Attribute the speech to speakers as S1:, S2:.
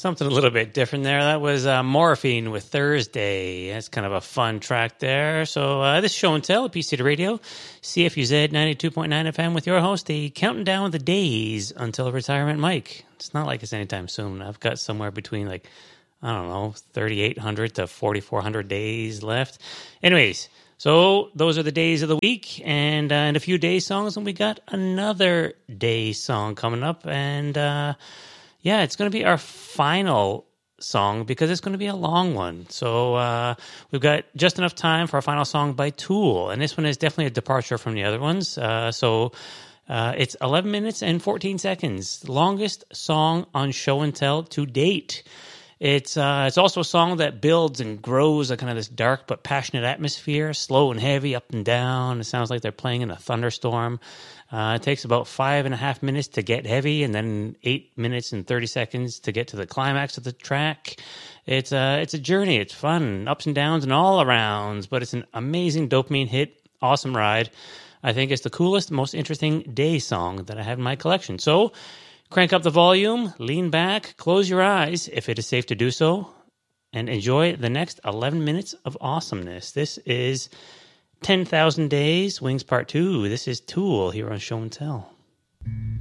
S1: Something a little bit different there. That was Morphine with Thursday. That's kind of a fun track there. So this is Show and Tell at PC Radio, CFUZ 92.9 FM with your host, the counting down the days until retirement Mike. It's not like it's anytime soon. I've got somewhere between 3,800 to 4,400 days left. Anyways, so those are the days of the week, and in a few days songs, and we got another day song coming up, and it's going to be our final song because it's going to be a long one. So we've got just enough time for our final song by Tool, and this one is definitely a departure from the other ones. It's 11 minutes and 14 seconds, the longest song on Show and Tell to date. It's also a song that builds and grows a kind of this dark but passionate atmosphere, slow and heavy, up and down. It sounds like they're playing in a thunderstorm. It takes about 5.5 minutes to get heavy, and then 8 minutes and 30 seconds to get to the climax of the track. It's a journey. It's fun, ups and downs and all arounds, but it's an amazing dopamine hit, awesome ride. I think it's the coolest, most interesting day song that I have in my collection. So crank up the volume, lean back, close your eyes, if it is safe to do so, and enjoy the next 11 minutes of awesomeness. This is 10,000 Days, Wings Part 2. This is Tool here on Show and Tell.